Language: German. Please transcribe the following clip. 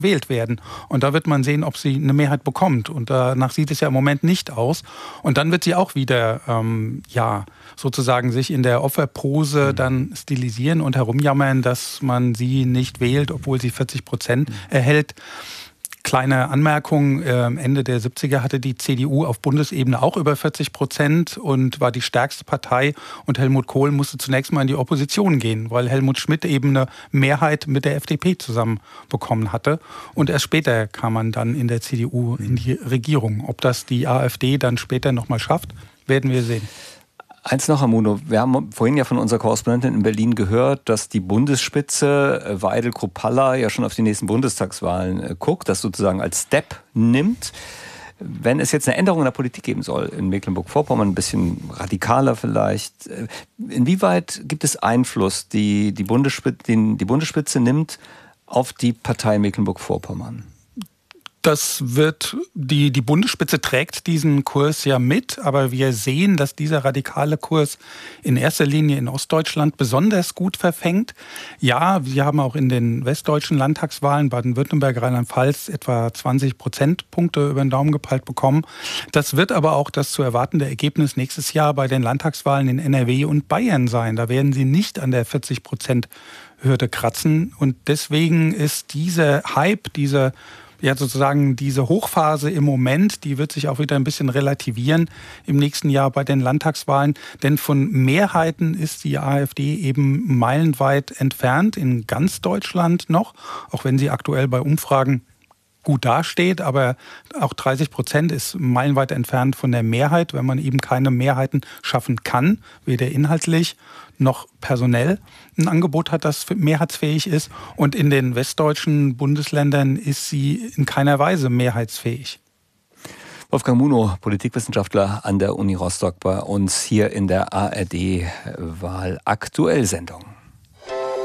gewählt werden. Und da wird man sehen, ob sie eine Mehrheit bekommt. Und danach sieht es ja im Moment nicht aus. Und dann wird sie auch wieder, sozusagen sich in der Opferpose dann stilisieren und herumjammern, dass man sie nicht wählt, obwohl sie 40% erhält. Kleine Anmerkung, Ende der 70er hatte die CDU auf Bundesebene auch über 40% und war die stärkste Partei. Und Helmut Kohl musste zunächst mal in die Opposition gehen, weil Helmut Schmidt eben eine Mehrheit mit der FDP zusammen bekommen hatte. Und erst später kam man dann in der CDU in die Regierung. Ob das die AfD dann später nochmal schafft, werden wir sehen. Eins noch, Herr Munow. Wir haben vorhin ja von unserer Korrespondentin in Berlin gehört, dass die Bundesspitze Weidel-Kruppalla ja schon auf die nächsten Bundestagswahlen guckt, das sozusagen als Step nimmt. Wenn es jetzt eine Änderung in der Politik geben soll, in Mecklenburg-Vorpommern, ein bisschen radikaler vielleicht, inwieweit gibt es Einfluss, die Bundesspitze nimmt auf die Partei Mecklenburg-Vorpommern? Das wird, die Bundesspitze trägt diesen Kurs ja mit, aber wir sehen, dass dieser radikale Kurs in erster Linie in Ostdeutschland besonders gut verfängt. Ja, wir haben auch in den westdeutschen Landtagswahlen, Baden-Württemberg, Rheinland-Pfalz, etwa 20 Prozentpunkte über den Daumen gepeilt bekommen. Das wird aber auch das zu erwartende Ergebnis nächstes Jahr bei den Landtagswahlen in NRW und Bayern sein. Da werden sie nicht an der 40%-Hürde kratzen. Und deswegen ist dieser Hype, diese Hochphase im Moment, die wird sich auch wieder ein bisschen relativieren im nächsten Jahr bei den Landtagswahlen. Denn von Mehrheiten ist die AfD eben meilenweit entfernt, in ganz Deutschland noch, auch wenn sie aktuell bei Umfragen gut dasteht, aber auch 30% ist meilenweit entfernt von der Mehrheit, wenn man eben keine Mehrheiten schaffen kann, weder inhaltlich noch personell ein Angebot hat, das mehrheitsfähig ist. Und in den westdeutschen Bundesländern ist sie in keiner Weise mehrheitsfähig. Wolfgang Munow, Politikwissenschaftler an der Uni Rostock, bei uns hier in der ARD Wahl-Aktuell-Sendung.